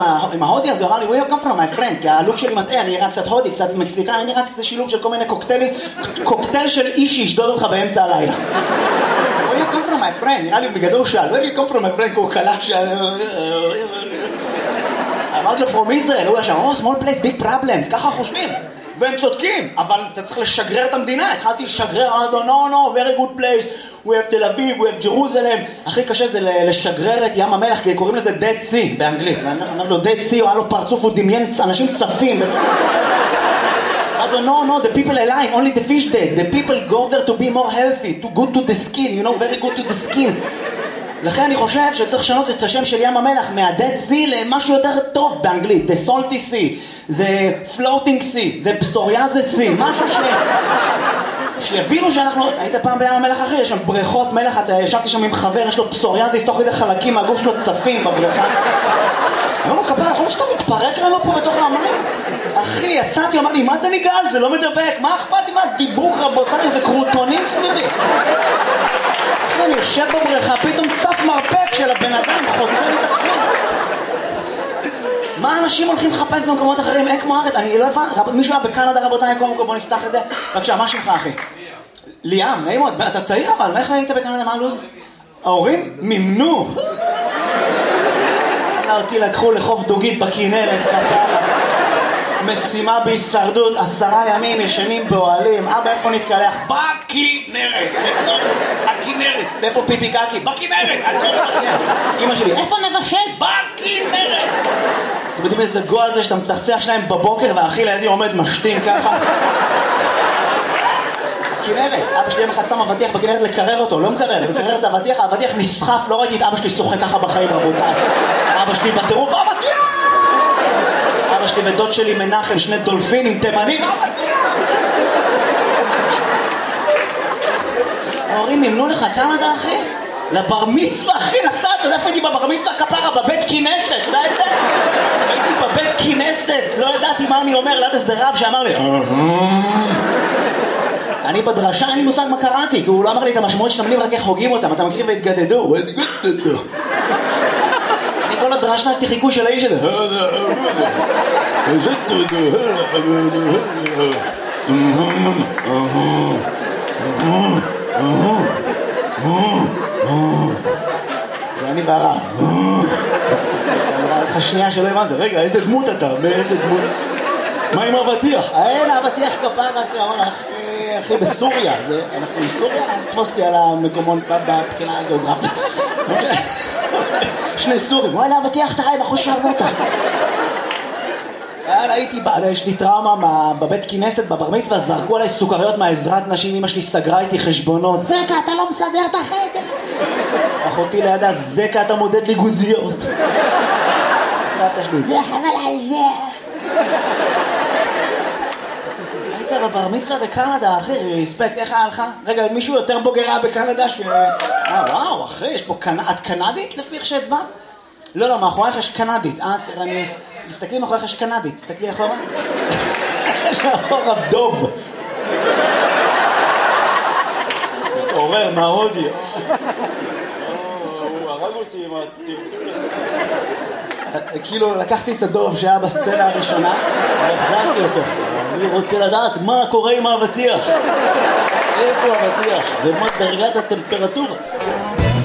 עם ההודי הזה, הוא אמר לי, where you come from my friend, כי הלוק שלי מטעה, אני נראה קצת הודי, קצת מקסיקן, אני נראה קצת שילוב של כל מיני קוקטיילים, קוקטייל של איש שישדוד אותך באמצע הלילה. where you come from my friend, נראה לי בגלל זה הוא שאל, where you come from my friend, כי הוא קלט אמרתי לו, from Israel, הוא ישר, oh, small place, big problems, ככה חושבים. והם צודקים, אבל אתה צריך לשגרר את המדינה. התחלתי לשגרר, אמרתי לו, no, very good place, we have תל אביב, we have Jerusalem. הכי קשה זה לשגרר את ים המלח, כי קוראים לזה Dead Sea באנגלית. אמרתי לו, Dead Sea, הוא היה לו פרצוף, הוא דמיין אנשים צפים. אמרתי לו, no, the people alive, only the fish dead. The people go there to be more healthy, to good to the skin, you know, very good to the skin. לכן אני חושב שצריך לשנות את השם של ים המלח מה-Dead Sea למשהו יותר טוב באנגלית, The Salty Sea, The Floating Sea, The Psoriasis Sea, משהו שיבינו שאנחנו... היית פעם בים המלח אחי, יש שם בריכות מלח, ישבתי שם עם חבר, יש לו פסוריאזיס, תוך כדי חלקים מהגוף שלו צפים בבריכה. אמרנו, כפרה, יכול להיות שאתה מתפרק לנו פה בתוך המים? אחי, יצאתי, אמר לי, מה אתה ניגל? זה לא מדבק, מה אכפת לי? מה דיבוק רבותיי, זה קרוטונים סביבי. אחי, אני יושב בבריכה, פתאום צף מרפק של הבן אדם, חוצה לי את החיים. מה אנשים הולכים לחפש במקומות אחרים? אין כמו הארץ, אני לא הבן, מישהו היה בקנדה רבותיי, קודם כל בוא נפתח את זה. בבקשה, מה שמך אחי? ליאם, נעים מאוד, אתה צעיר אבל, איך היית בקנדה, מה הלוז? ההורים מימנו. אותי לקחו לחוף דוגית בכנרת, משימה בהישרדות, 10 ימים ישנים באוהלים. אבא, איפה נתקלח? בכנרת, בטוב, הכנרת. ואיפה פיפי קקי? בכנרת, הכל בכנרת. אמא שלי, איפה נבשל? בכנרת. אתם יודעים איזה גול זה שאתה מצחצח שניים בבוקר והאחי לידי עומד משתין ככה? בכנרת, אבא שלי יום אחד שם אבטיח בכנרת לקרר אותו, לא מקרר, לקרר את האבטיח, האבטיח נסחף, לא ראיתי את אבא שלי שוחק ככה בחיים רבותיי. אבא שלי בטירוף, אבטיח! אבא שלי ודוד שלי מנחם, שני דולפינים תימנים, אבטיח! ההורים ימנו לך קנדה אחי? לבר מצווה אחי, נסעת, אתה יודע איפה הייתי בבר מצווה כפרה? בבית כנסת, אתה יודע את זה? הייתי בבית כנסת, לא ידעתי מה אני אומר, ליד איזה רב שאמר לי אני בדרשה, אין לי מושג מה קראתי, כי הוא לא אמר לי את המשמעות של המילים, רק איך הוגים אותם, אתה מכיר והתגדדו. אני כל הדרשה עשיתי חיקוי של האיש הזה. זה אני והרע. נראה לך שנייה שלא הבנת, רגע, איזה דמות אתה? באיזה דמות? מה עם אבטיח? אין, אבטיח כפרה, אחי, בסוריה, אנחנו בסוריה, תפוסתי על המקומות בבחינה הגיאוגרפית. שני סורים, וואלה, אבטיח תראי בחוש שרמוטה. הייתי, יש לי טראומה בבית כנסת, בבר מצווה, זרקו עליי סוכריות מהעזרת נשים, אמא שלי סגרה איתי חשבונות. זקה, אתה לא מסדר את החדר. אחותי לידה, זקה, אתה מודד לי גוזיות. סבתא שלי, זה חבל על זה. היית בבר מצווה בקנדה, אחי, ריספקט, איך היה לך? רגע, מישהו יותר בוגרה בקנדה וואו, אחי, יש פה את קנדית לפי איך שהצבעת? לא, מאחורייך יש קנדית. תסתכלי מאחורייך יש קנדית, תסתכלי אחורה. יש מאחורה דוב. מתעורר מההודי. הוא הרג אותי עם הטרטור. כאילו לקחתי את הדוב שהיה בסצנה הראשונה והחזרתי אותו. אני רוצה לדעת מה קורה עם האבטיח. איפה האבטיח? ומה דרגת הטמפרטורה?